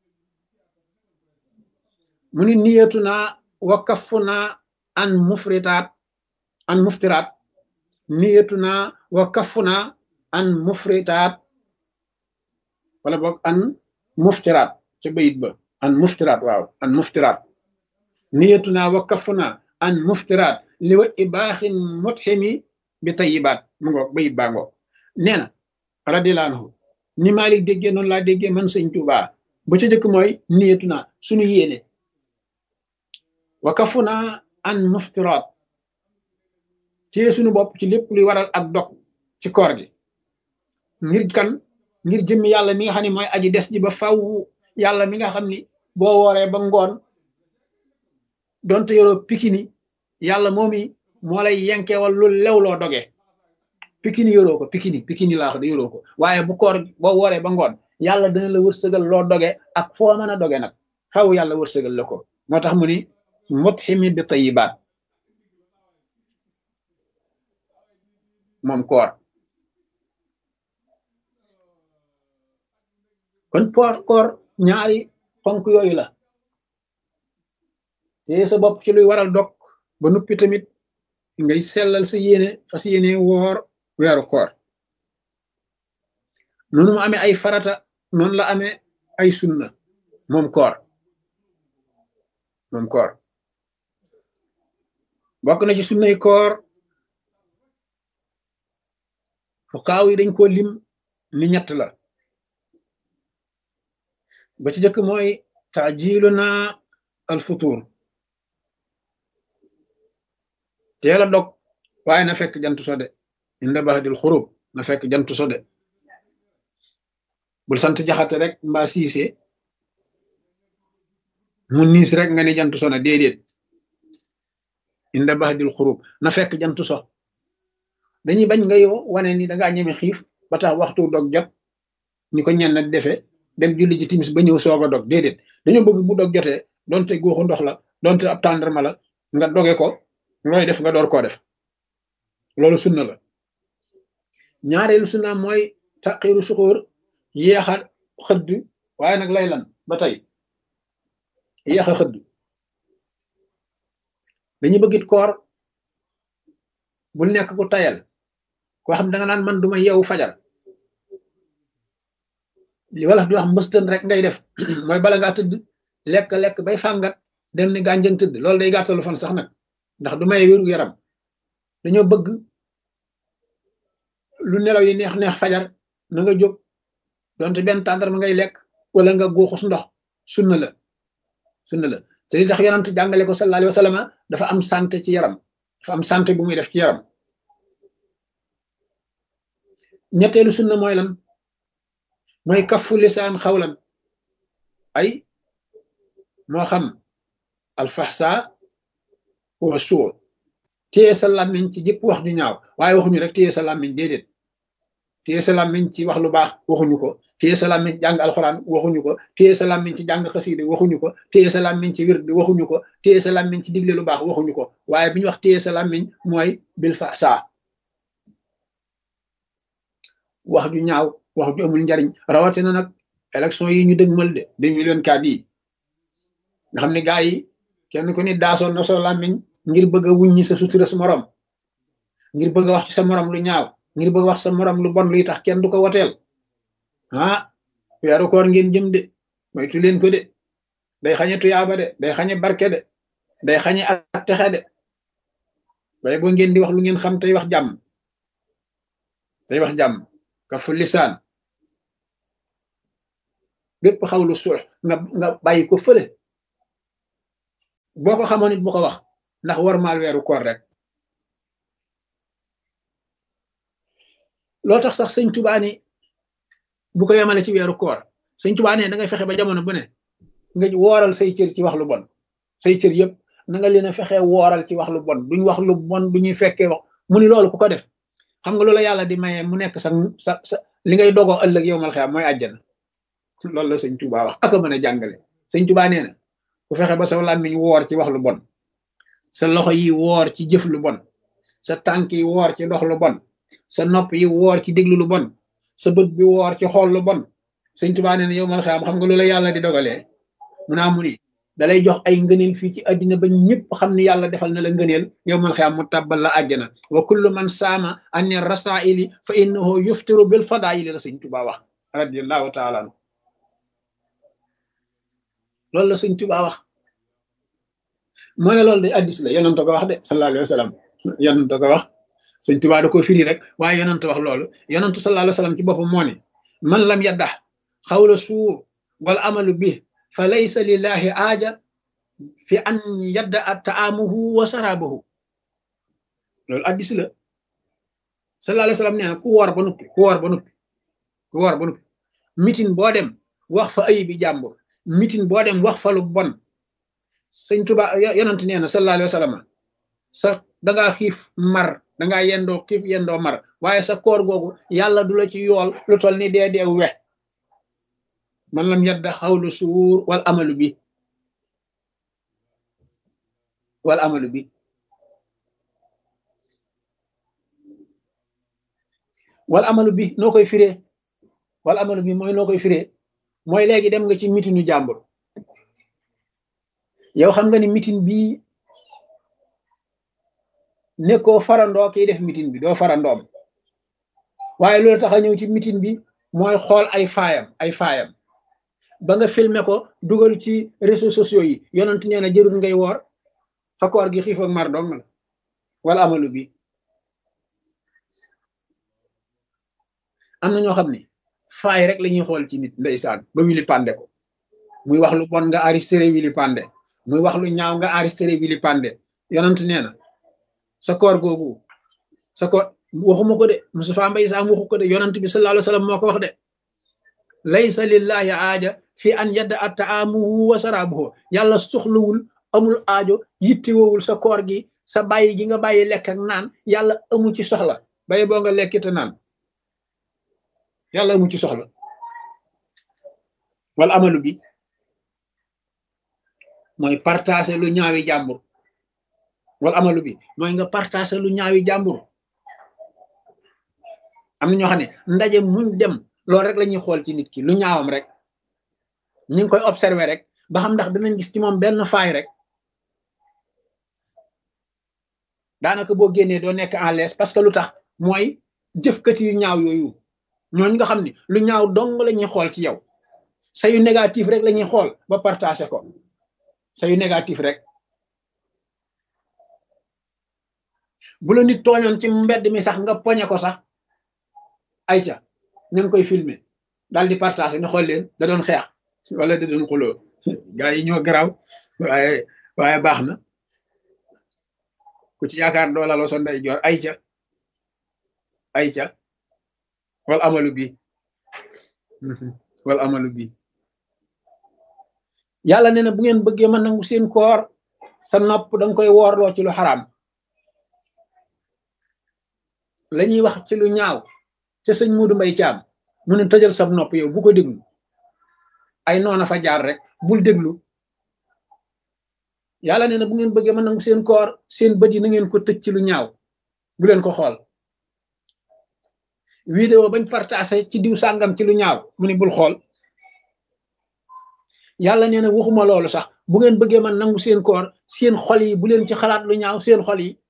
mu ni niyatu naa wa kafu naa an muftiraat niyatu naa wa kafu naa an mufritaat wala boog an muftiraat ca bayit ba an muftiraat waaw an muftiraat niyatu naa wa kafu naa an muftiraat li wa ibaaxin mutximi bi tayibaat mu ngoog bayit baa ngoog nee na radiyallaahu anhu ni Malik déggee noonu laa déggee man sëñ Tuubaa ba ca jëkk mooy niyatu naa suñu yéene wa kafu naa an muftiraat téye suñu bopp ci lépp luy waral ak dog ci koor gi ngir kan ngir jëmmi yàlla mi nga xam ne mooy aji des ji ba faw yàlla mi nga xam ni boo wooree ba ngoon donte yoroo pikini yàlla moomi moo lay yenkeewal lu lew loo doge pikini yoroo ko pikini laa wax de yoroo ko waaye bu koor boo wooree ba ngoon yàlla dana la wërsëgal loo doge ak foo mën a doge nag faw yàlla wërsëgal la ko moo tax mu ni mutximi bi tayibaat moom koor kon koor ñaari ponk yooyu la te sa bopp ci luy waral dog ba nuppi tamit ngay sellal sa yéene fas yéene woor weeru koor noonu mu amee ay farata noonu la amee ay sunna moom koor bokk na ci sunnay koor fuqaaw yi dañ ko lim ni ñett la ba ci jëkk mooy taajiluna al futur teel a dog waaye na fekk jant so de inda baxdil xurub na fekk jant so de bul sant jaxate rek mbaa siise mu niis rek nga ni jant so na déedéet inda baxdil xurub na fekk jant so dañuy bañ ngay wane ni dangaa ñeme xiif ba tax waxtu dog jot ñu ko ñenn di defee dem julli ji timis ba ñëw soog a dog déedéet dañoo bëgg bu dog jotee donte góoxu ndox la donte ab tàndarma la nga doge ko looy def nga door koo def loolu sunna la ñaareelu sunna mooy taqiiru suxóor yéexa xëdd waaye nag lay lan ba tey yéexa xëdd dañuy bëggit koor bul nekk ku tayal koo xam da nga naan man duma yeewu fajar li wala di wax mbëstën rek ngay def mooy bala ngaa tëdd lekk bay fàngat dem ni gànjëng tëdd loolu day gàttalu fan sax nag ndax du may wéru yaram dañoo bëgg lu nelaw yi neex fajar na nga jóg donte benn tàndarma ngay lekk wala nga góoxus ndox sunna la te li tax yonent jàngale ko sallallahu alayhi wa sallam dafa am santé ci yaram dafa am santé bu muy def ci yaram ñetteelu sunna mooy lan mooy kafu lisaan xawlan ay moo xam alfaxsa wa suu téye sa làmmiñ ci jëpp wax ju ñaaw waaye waxuñu rek téye sa làmmiñ déedéet téye sa làmmiñ ci wax lu baax waxuñu ko téye sa làmmiñ ci jàng alxuraan waxuñu ko téye sa làmmiñ ci jàng xasiide waxuñu ko téye sa làmmiñ ci wird waxuñu ko téye sa làmmiñ ci digle lu baax waxuñu ko waaye bi ñu wax téye sa làmmiñ mooy bil faxsa wax ju ñaaw wax ju amul njariñ rawatina nag élection yi ñu dëgmal de 2024 yi nga xam ne gaa yi kenn ku ni daasoon na soo làmmiñ ngir bëgg a wuññi sa sutura sa morom ngir bëgg a wax ci sa morom lu ñaaw ngir bëgg a wax sa morom lu bon luy tax kenn du ko woteel weeru koor ngeen jëm de moytu leen ko de day xañe tuyaaba de day xañe barke de day xañe ak texe de waaye boo ngeen di wax lu ngeen xam tey wax jàmm kafu lisaan bépp xawlu suux nga bàyyi ko fële boo ko xamoon it bu ko wax ndax war maal weeru koor rek loo tax sax sëñ Tuubaa ni bu ko yemale ci weeru koor sëñ Tuubaa ne da ngay fexe ba jamono bu ne nga wooral say cër ci wax lu bon say cër yëpp na nga leen a fexe wooral ci wax lu bon duñ wax lu bon du ñuy fekkee wax mu ni loolu ku ko def xam nga loola yàlla di maye mu nekk sa li ngay dogoo ëllëg yow mal xeam mooy àjjana loolu la sëñ Tuubaa wax ak a mën a jàngale sëñ Tuubaa nee na ku fexe ba sa làmmiñ woor ci wax lu bon sa loxo yi woor ci jëf lu bon sa tànk yi woor ci dox lu bon sa nopp yi woor ci déglu lu bon sa bët bi woor ci xool lu bon sëñ Tuubaa nee na yow mal xeam xam nga loola yàlla di dogalee mu naa mu ni dalay jox ay ngëneel fii ci àddina ba ñëpp xam ni yàlla defal na la ngëneel yow mal xeam mu tàbbal la àjjana wa kullu man saama anni rasaili fa innahu yuftiru bil fadaili la sëñ Tuubaa wax radiyallahu taala anhu loolu la sëñ Tuubaa wax moo ne loolu de addis la yonent ko wax de sallallahu alayhi wa sallam yonent ko wax sëñ Tuubaa da ko firi rek waaye yonent wax loolu yonent sallallahu alayhi wa sallam ci boppam moo ne man lam yaddax xawla suur wal amalu bi fa laysa lillahi aaja fi an yadda a taamuhu wa sarabahu loolu addis la sallallahu alayhi wa sallam nee na ku woor ba nuppi mitin boo dem wax fa ayibi jàmbur mitin boo dem wax fa lu bon sëñ Tuubaa yonent nee na sallallahu alayhi wa sallam sa dangaa xiif mar dangaa yendoo xiif yendoo mar waaye sa koor googu yàlla du la ci yool lu tol ni dee we man lam yadda xawlu suur wal amalu bi noo koy firee wal amalu bi mooy noo koy firee mooy léegi dem nga ci mitinu jàmbur yow xam nga ni mitin bii nekkoo farandoo kiy def mitin bi doo farandoom waaye loolu tax a ñëw ci mitin bi mooy xool ay faayam ba nga filmer ko dugal ci réseaux sociaux yi yonent nee na jërul ngay woor sa koor gi xiif ak mar dong la wala amalu bi am na ñoo xam ne faay rek la ñuy xool ci nit ndeysaan ba wili pande ko muy wax lu bon nga enregistré wili pande muy wax lu ñaaw nga enregistré wili pande yonent nee na sa koor googu sa koor waxuma ko de Moustapha Mbaye Sam waxu ko de yonent bi sallallahu alayhi wa sallam moo ko wax de laysa lillahi aaja fi an yadda a taamuhu wa sarabuhu yàlla soxlawul amul aajo yittewowul sa koor gi sa bàyyi gi nga bàyyi lekk ak naan yàlla amu ci soxla bàyyi boo nga lekkite naan yàlla amu ci soxla wala amalu bi mooy partager lu ñaawi jàmbur wala amalu bi mooy nga partager lu ñaawi jàmbur am na ñoo xam ne ndaje muñ dem loolu rek la ñuy xool ci nit ki lu ñaawam rek ñu ngi koy observer rek ba xam ndax dinañ gis ci moom benn faay rek daanaka boo génnee doo nekk en l'aise parce que lu tax mooy jëfkati yu ñaaw yooyu ñooñu nga xam ne lu ñaaw dong la ñuy xool ci yow sa yu négatif rek la ñuy xool ba partager ko sa yu négatif rek bu la nit tooñoon ci mbedd mi sax nga poñe ko sax ayca ñu ngi koy filmer daal di partager ne xool leen da doon xeex wala da doon xuloo gaa yi ñoo garaaw waaye baax na ku ci yaakaar doo laloo sa ndey joor ayca wal amalu bi yàlla nee na bu ngeen bëggee ma nangu seen koor sa nopp danga koy woorloo ci lu xaraam la ñuy wax ci lu ñaaw ca sëñ Muudu Mbay Caam mu ne tëjal sab nopp yow bu ko déglu ay noona fa jaar rek bul déglu yàlla nee na bu ngeen bëggee ma nangu seen koor seen bët yi na ngeen ko tëj ci lu ñaaw bu leen ko xool vidéo bañ partagé ci diw sàngam ci lu ñaaw mu ne bul xool yàlla nee na waxuma loolu sax bu ngeen bëggee man nangu seen koor seen xol yi bu leen ci xalaat lu ñaaw seen xol yi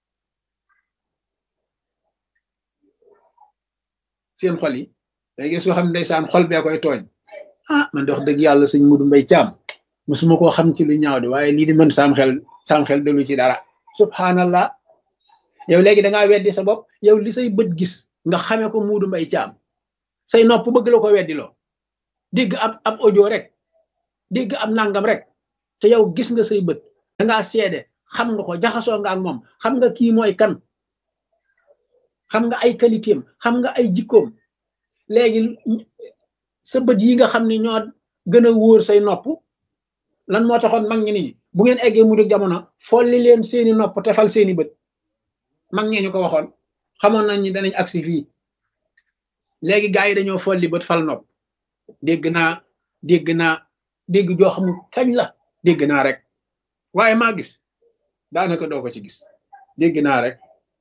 léegi soo xam ne ndeysaan xol bee koy tooñ man de wax dëgg yàlla sëñ Mudu Mbay Caam musuma koo xam ci lu ñaaw de waaye lii di mën sam xel dalu ci dara subhanallah yow léegi dangaa weddi sa bopp yow li say bët gis nga xamee ko Mudu Mbay Caam say nopp bëgg la ko weddiloo dégg ab audio rek dégg ab nangam rek te yow gis nga say bët da ngaa seede xam nga ko jaxasoo nga ak moom xam nga kii mooy kan xam nga ay qualité am xam nga ay jikkoom léegi sa bët yi nga xam ne ñoo gën a wóor say nopp lan moo taxoon mag ñi nii bu ngeen eggee mu dëgg jamono folli leen seeni nopp te fal seeni bët mag ñee ñu ko waxoon xamoon nañ ni danañ agsi fii léegi gaa yi dañoo folli bët fal nopp dégg joo xam kañ la dégg naa rek waaye maa gis daanaka doo ko ci gis dégg naa rek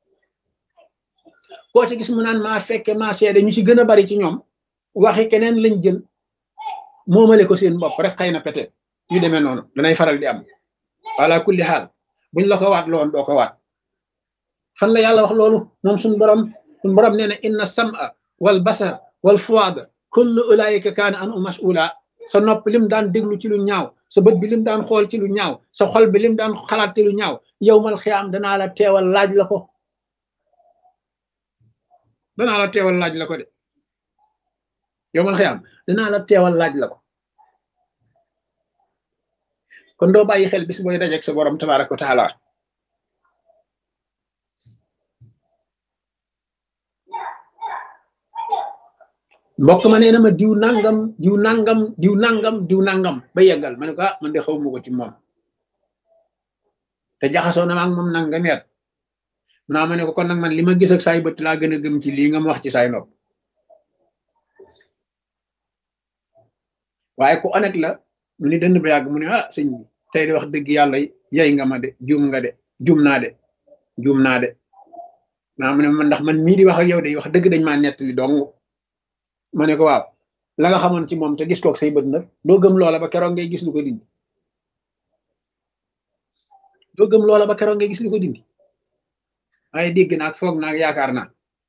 koo ci gis mu naan maa fekke maa seede ñu ci gën a bari ci ñoom waxi keneen lañ jël moomale ko seen bopp rek xëy na peut-être yu demee noonu danay faral di am wala kulli xaal buñ la ko waat loon doo ko waat fan la yàlla wax loolu moom suñ borom nee na inna sam'a wal basar wal fuada kullu ulaika kaana anhu mas'ula sa nopp lim daan déglu ci lu ñaaw sa bët bi lim daan xool ci lu ñaaw sa xol bi lim daan xalaat ci lu ñaaw yawmal xiyaam danaa la teewal laaj la ko danaa la teewal laaj la ko de yawmal xiyaam danaa la teewal laaj la ko kon doo bàyyi xel bis booy dajeek sa borom tabaaraka wa taala mbokk ma nee na ma diw nangam diw nangam diw nangam diw nangam ba yeggal ma ne ko man de xaw ma ko ci moom te jaxasoo na ma ak moom nangam yet naa ma ne ko kon nag man li ma gis ak saay bët laa gën a gëm ci lii nga ma wax ci saay nopp waaye ku honnête la mu ni dënd ba yàgg mu ne sëñ bi tey de wax dëgg yàlla yey nga ma de juum nga de juum naa de naa ma ne man ndax man mii di wax ak yow de wax dëgg dañ maa nettali dong ma ne ko waaw la nga xamoon ci moom te gis kook say bët nag doo gëm loola ba keroog ngay gis lu ko dindi doo gëm loola ba keroog ngay gis lu ko dindi waaye dégg naag foog naag yaakaar naa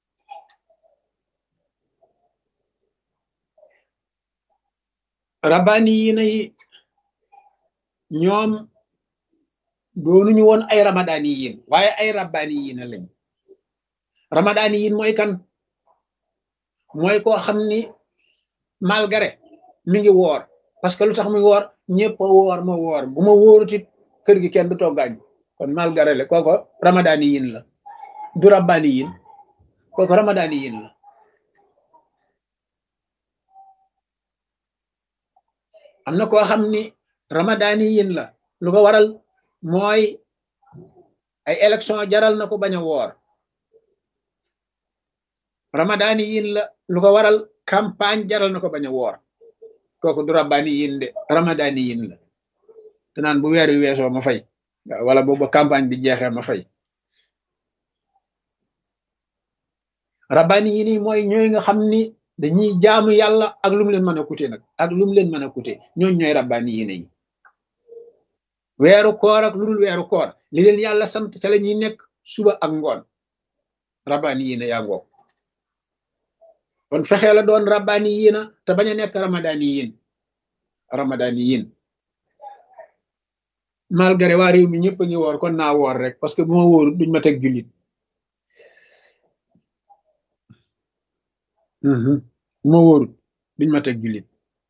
rabbaani yi ñoom doonuñu woon ay ramadaani yi waaye ay rabbaani yi lañ ramadaani yi mooy kan mooy koo xam ni malgré mi ngi woor parce que lu tax muy woor ñëpp a woor ma woor bu ma wóorutit kër gi kenn du toggaañ kon malgré le kooko ramadaani yin la du rabbaani yin kooko ramadaani yin la am na koo xam ni ramadaani yin la lu ko waral mooy ay élection jaral na ko bañ a woor ramadaani yin la lu ko waral campagne jaral na ko bañ a woor kooku du rabbaani yin de ramadaani yin la te naan bu weer wi weesoo ma fay wala boobu campagne bi jeexee ma fay rabbaani yin yi mooy ñooy nga xam ni dañuy jaamu yàlla ak lu mu leen mën a coûter nag ak lu mu leen mën a coûter ñooy rabbaani yin yi weeru koor ak lu dul weeru koor li leen yàlla sant ca la ñuy nekk suba ak ngoon rabbaani yin yaa ngoog kon fexee la doon rabbaani yéena te bañ a nekk ramadaani yéen malgré waa réew mi ñëpp a ngi woor kon naa woor rek parce que bu ma wóoru duñ ma teg jullit bu ma wóoru duñ ma teg jullit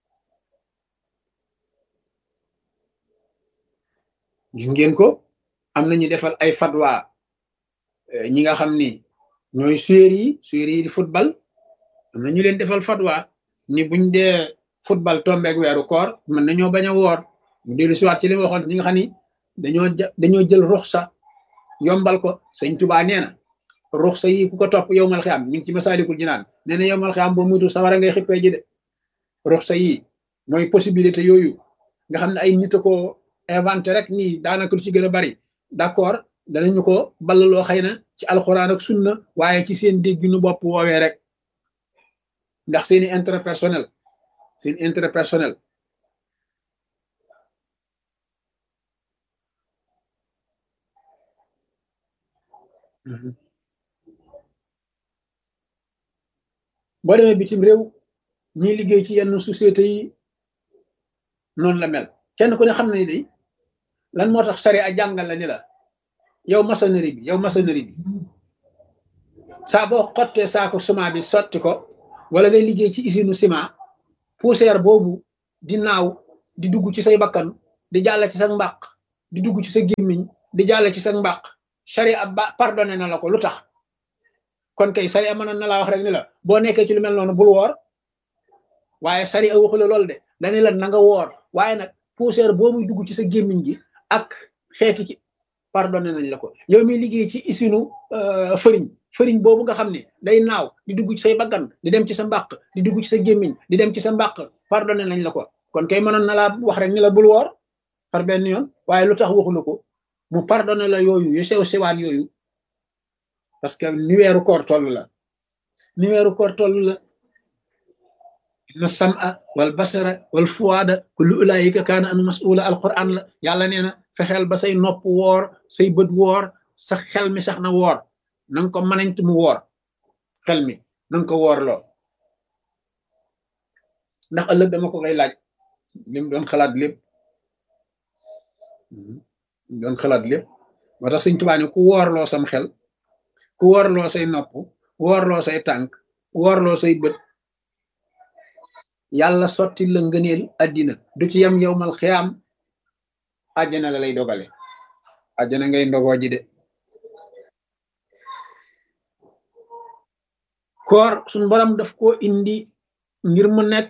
gis ngeen ko am nañu defal ay fatwa ñi nga xam ni ñooy joueurs yi di football am na ñu leen defal fatwa ni buñ dee football tombeeg weeru koor mën nañoo bañ a woor mu dellu siwaat ci li waxoon ñi nga xam ni dañoo jël ruxsa yombal ko sëñ Tuubaa nee na ruxsa yi ku ko topp yowmal xiyaam ñu ngi ci Masaalikul Jinaan nee na yowmal xiyaam boo muytu sawara ngay xippee ji de ruxsa yi mooy possibilité yooyu nga xam ne ay nit a ko inventé rek nii daanaka lu ci gën a bari d'accord danañu ko ballaloo xëy na ci alxuraan ak sunna waaye ci seen dégginu bopp woowee rek ndax seeni intérêt personnel boo demee bitim réew ñiy liggéey ci yenn société yi noonu la mel kenn ku ne xam na ni day lan moo tax sari a jàngal la ni la yow maçonnerie bi saa boo xottee saako ciment bi sotti ko wala ngay liggéey ci usine ciment poussière boobu di naaw di dugg ci say bakkan di jàll ci sa mbàq di dugg ci sa gémmiñ di jàll ci sa mbàq sharia ba pardonné na la ko lu tax kon kay sharia mën na laa wax rek ni la boo nekkee ci lu mel noonu bul woor waaye sharia waxu la loolu de dañu la na nga woor waaye nag poussière boobu dugg ci sa gémmiñ gi ak xeeti ci pardonné nañ la ko yow mi liggéey ci isinu fëriñ boobu nga xam ne day naaw di dugg ci say bakkan di dem ci sa mbàq di dugg ci sa gémmiñ di dem ci sa mbàq pardonné nañ la ko kon kay mënoon na laa wax rek ni la bul woor par benn yoon waaye lu tax waxu la ko mu pardonné la yooyu yu sew sewaan yooyu parce que ni weeru koor toll la ni weeru koor toll la inna sam'a wal basara wal fuwaada kullu ulaayika kaana an mas'uula alquran la yàlla nee na fexeel ba say nopp woor say bët woor sa xel mi sax na woor na nga ko mënañt mu woor xel mi na nga ko woor loo ndax ëllëg dama ko koy laaj li mu doon xalaat lépp moo tax Sëñ Tuubaa ne ku woorloo sam xel ku woorloo say nopp woorloo say tànk woorloo say bët yàlla sotti la ngëneel addina du ci yem yowmal xiyaam àjjana la lay dogale àjjana ngay ndogoo ji de koor suñ borom daf ko indi ngir mu nekk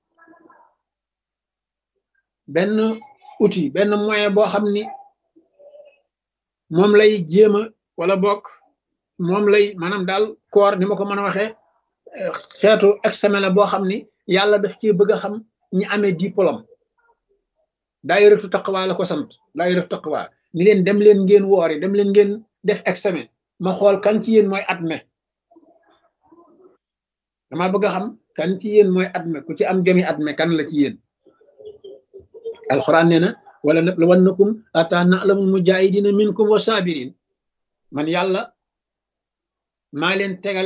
benn outil benn moyen boo xam ni moom lay jéema wala bokk moom lay maanaam daal koor ni ma ko mën a waxee xeetu examen la boo xam ni yàlla daf ci bëgg a xam ñi amee diplôme daayiratu taqwa la ko sant daayiratu taqwa ni leen dem leen ngeen woori dem leen ngeen def examen ma xool kan ci yéen mooy adme dama bëgg a xam kan ci yéen mooy adme ku ci am jomi adme kan la ci yéen alquran nee na wala nabluwannakum hatta na'lamul mujahidina minkum wa sabirin man yàlla maa leen tegal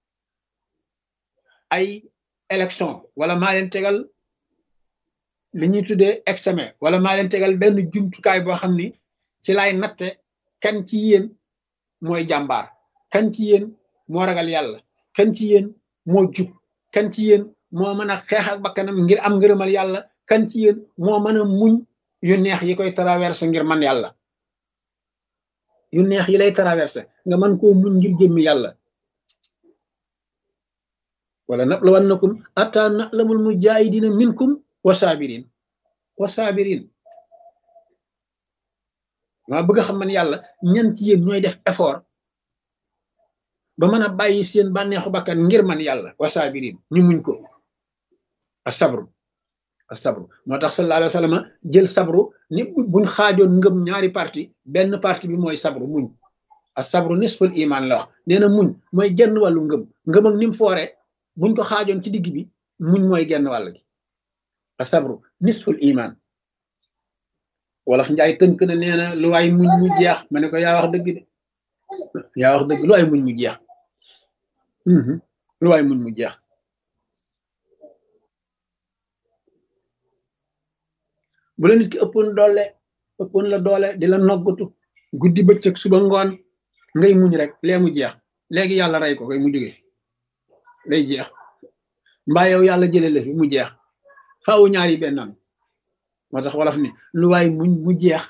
ay élection wala maa leen tegal li ñuy tuddee examen wala maa leen tegal benn jumtukaay boo xam ni ci laay natte kan ci yéen mooy jàmbaar kan ci yéen moo ragal yàlla kan ci yéen moo jub kan ci yéen moo mën a xeex ak bakkanam ngir am ngërëmal yàlla kan ci yéen moo mën a muñ yu neex yi koy traversé ngir man yàlla yu neex yi lay traversé nga mën koo muñ ngir jëmmi yàlla wala nabluwannakum hatta na'lamul mujahidina minkum wa sabirin maa bëgg a xam man yàlla ñan ci yéen ñooy def effort ba mën a bàyyi seen bànneexu bakkan ngir man yàlla wa sabirin ñu muñ ko asabru moo tax sallallahu alayhi wa sallam jël sabru ni buñ xaajoon ngëm ñaari parti benn parti bi mooy sabru muñ asabru nisful iman la wax nee na muñ mooy genn wàllu ngëm ak ni mu foore buñ ko xaajoon ci digg bi muñ mooy genn wàll gi asabru nisful iman wolof njaay tënk na nee na lu waay muñ mu jeex ma ne ko yaa wax dëgg de yaa wax dëgg lu waay muñ mu jeex lu waay muñ mu jeex bu la nit ki ëppoon la doole di la noggatu guddi bëccëg suba ngoon ngay muñ rek lee mu jeex léegi yàlla rey ko koy mu jóge lay jeex mbaa yow yàlla jële la fi mu jeex faawu ñaari bennam moo tax wolof ni lu waay muñ mu jeex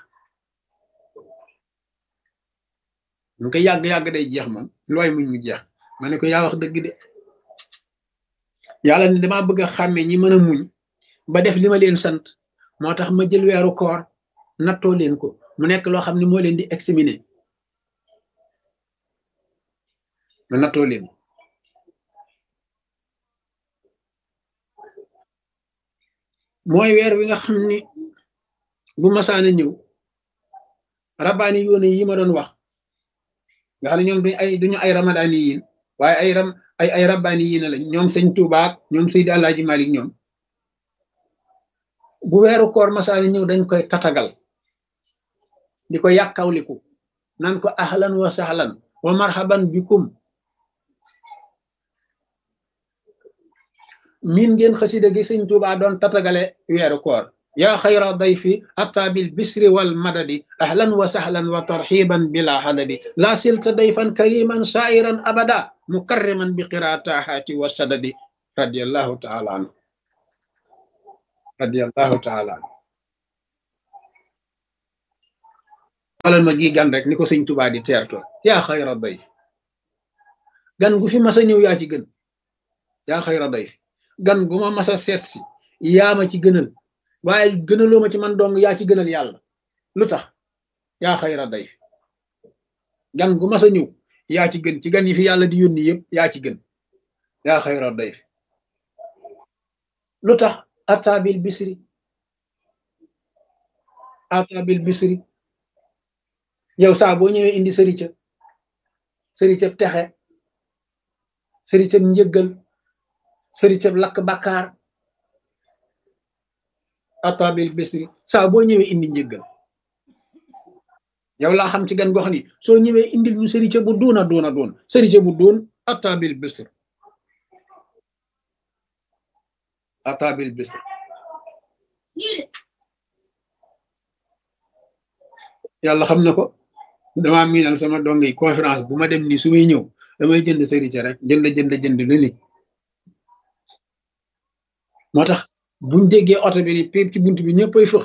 lu ko yàgg-yàgg day jeex moom lu waay muñ mu jeex ma ne ko yaa wax dëgg de yàlla ni dama bëgg a xàmmee ñi mën a muñ ba def li ma leen sant moo tax ma jël weeru koor nattoo leen ko mu nekk loo xam ne moo leen di examiner ma nattoo leen mooy weer wi nga xam ni bu masaana ñëw rabbaani yoone yi ma doon wax nga xam ne ñoom duñu ay ramadaani yiin waaye ay rabbaani yiina lañ ñoom sëñ Tuubaa ak ñoom Seydi Alaaji Malik ñoom bu weeru koor masaana ñëw dañ koy tatagal di ko yàkkawliku naan ko ahlan wa sahlan wa marhaban bikum miin ngeen xasida gi sëñ Tuubaa doon tatagale weeru koor yaa xayra dayfi ataa bil bisri wal madadi ahlan wa sahlan wa tarxiban bila hadadi laa silta dayfan kariman sairan abada mukarriman bi qiraatahaati wa sadadi radiallahu taala anhu radiyallahu taala anhu. xoolal ma gi gan rek ni ko sëñ Tuubaa di teertoo yaa xayra dayf gan gu fi mas a ñëw yaa ci gën yaa xayra dayf gan gu ma mas a seet si yaa ma ci gënal waaye gënaloo ma ci man dong yaa ci gënal yàlla lu tax yaa xayra dayf gan gu mas a ñëw yaa ci gën ci gan yi fi yàlla di yónni yëpp yaa ci gën yaa xayra dayf lu tax ataabil bisri ataabil bisri yow saa boo ñëwee indi sërica texe sërica njëggal sërica lakk bàkkaar ataabil bisri saa boo ñëwee indi njëggal yow laa xam ci gan gox ni soo ñëwee indil ñu sërica bu duuna doon sërica bu doon ataabil bisri ataabil bisri yàlla xam na ko damaa miinal sama dong yi conférence bu ma dem nii su may ñëw damay jënd sërica rek jënd lu ni moo tax buñ déggee oto bi ni péep ci bunt bi ñëppay fëx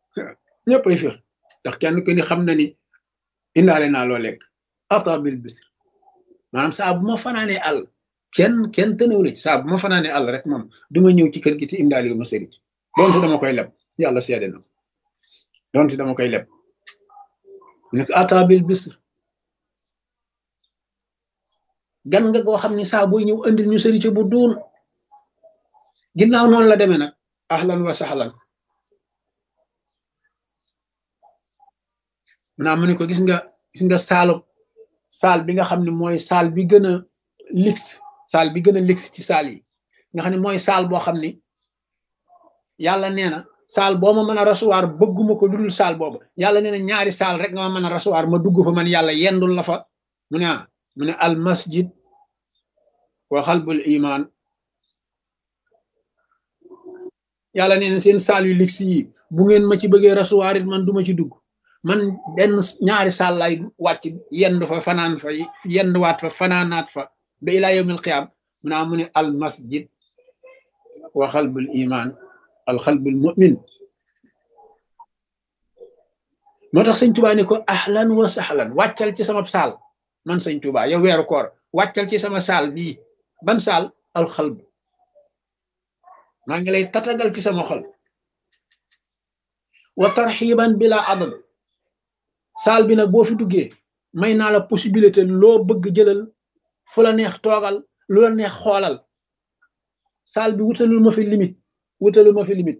ndax kenn ku ni xam na ni indaale naa loo lekk atabil bisr maanaam saa bu ma fanaanee àll kenn tënew la ci saa bu ma fanaanee àll rek moom duma ñëw ci kër gi te indaale yu ma sërica doonte dama koy leb yàlla seede na doonte dama koy leb nekk atabil bisr gan nga goo xam ni saa booy ñëw andil ñu sërica bu duun ginnaaw noonu la demee nag ahlan wa sahlan maanaam mu ne ko gis nga saal bi nga xam ne mooy saal bi gën a luxe ci saal yi nga xam ne mooy saal boo xam ni yàlla nee na saal boo ma mën a recevoir bëgguma ko dudul saal boobu yàlla nee na ñaari saal rek nga ma mën a recevoir ma dugg fa man yàlla yendul la fa mu ne al masjid wa xalbul iman yàlla nee na seen saal yu luxe yi bu ngeen ma ci bëggee recevoir it man duma ci dugg man ñaari saal lay wàcc yendu fa fanaan fa yenduwaat fa fanaanaat fa ba ilaa yawmil qiyaam mu ne al masjid wa xalbul iman al xalbul mu'min moo tax sëñ Tuubaa ni ko ahlan wa sahlan wàccal ci sama saal man sëñ Tuubaa yow weeru koor wàccal ci sama saal bii ban saal al xalb maa ngi lay tatagal ci sama xol wa tarxiban bila adad saal bi nag boo fi duggee may naa la possibilité loo bëgg jëlal fu la neex toogal lu la neex xoolal saal bi wutalul ma fi limite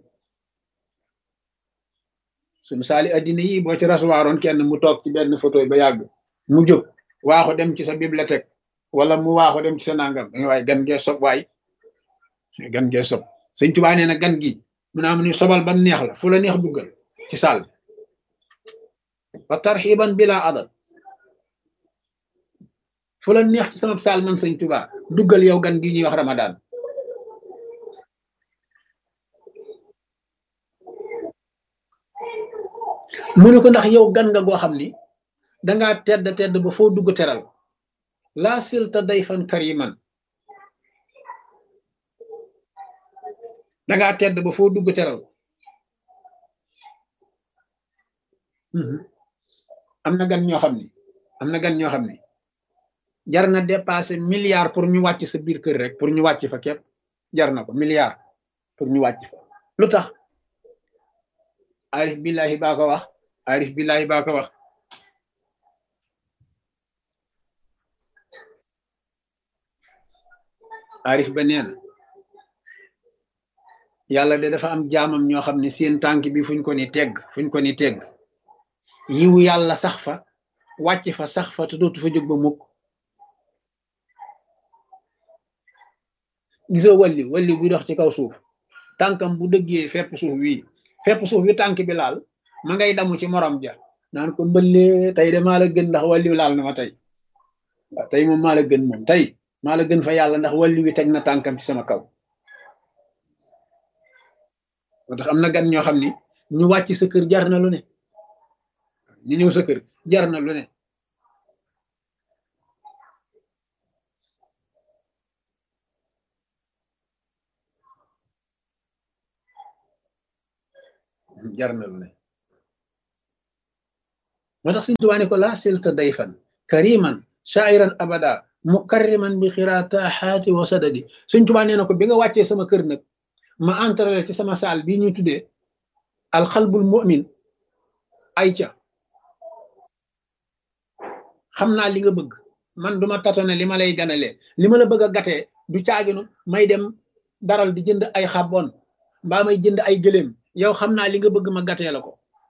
suñu saali addina yi boo ci rasuwaaroon kenn mu toog ci benn photo ba yàgg mu jóg waaxu dem ci sa bibliothèque wala mu waaxu dem ci sa nangam da nga waaye gan ngee sob waay gan ngee sob sëñ Tuubaa nee na gan gi mu ni sobal bam neex la fu la neex duggal ci saal bi wa tarxiban bila adad fu la neex ci sama saal man sëñ Tuubaa duggal yow gan gi ñuy wax Ramadan mu ne ko ndax yow gan nga goo xam ni dangaa tedd ba foo dugg teral laa silta dayfan kariman dangaa tedd ba foo dugg teral am na gan ñoo xam ni jar na dépassé milliard pour ñu wàcc sa biir kër rek pour ñu wàcc fa képp jar na ko milliard pour ñu wàcc fa lu tax arif billahi baa ko wax arif ba nee na yàlla de dafa am jaamam ñoo xam ne seen tànk bi fuñ ko ni tegg yiwu yàlla sax fa wàcc fa sax fa te dootu fa jóg ba mukk gisoo walli buy dox ci kaw suuf tànkam bu dëggee fepp suuf wi tànk bi laal ma ngay damu ci morom ja naan ko mbëllee tey de maa la gën ndax walli laal na ma tey waaw tey moom maa la gën moom tey maa la gën fa yàlla ndax walli wi teg na tànkam ci sama kaw moo tax am na gan ñoo xam ni ñu wàcc sa kër jar na lu ne ñu ñëw sa kër jar na lu ne jar na lu ne moo tax Sëñ Tuubaa ne ko laa silta dayfan kariman shairan abada mukarriman bi xiraataxaati wa sadadi Sëñ Tuubaa nee na ko bi nga wàccee sama kër nag ma entrale ci sama saal bii ñuy tuddee alxalbul mu'min ay ca xam naa li nga bëgg man duma tatone li ma lay ganalee li ma la bëgg a gatee du caaginu may dem daral di jënd ay xabboon mbaa may jënd ay gëléem yow xam naa li nga bëgg ma gatee la ko